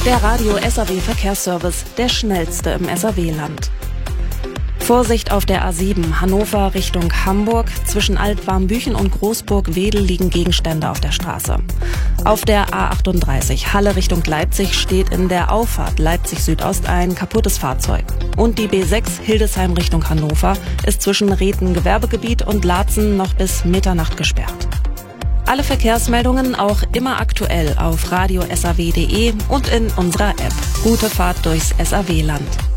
Der Radio SAW Verkehrsservice, der schnellste im SAW-Land. Vorsicht auf der A7 Hannover Richtung Hamburg. Zwischen Altwarmbüchen und Großburg-Wedel liegen Gegenstände auf der Straße. Auf der A38 Halle Richtung Leipzig steht in der Auffahrt Leipzig Südost ein kaputtes Fahrzeug. Und die B6 Hildesheim Richtung Hannover ist zwischen Reten Gewerbegebiet und Laatzen noch bis Mitternacht gesperrt. Alle Verkehrsmeldungen auch immer aktuell auf radiosaw.de und in unserer App. Gute Fahrt durchs SAW-Land.